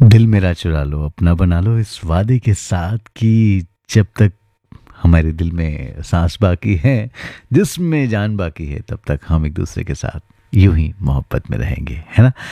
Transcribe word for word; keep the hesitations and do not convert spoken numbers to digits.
दिल मेरा चुरा लो अपना बना लो इस वादे के साथ कि जब तक हमारे दिल में सांस बाकी है, जिसमें जान बाकी है, तब तक हम एक दूसरे के साथ यूं ही मोहब्बत में रहेंगे, है ना?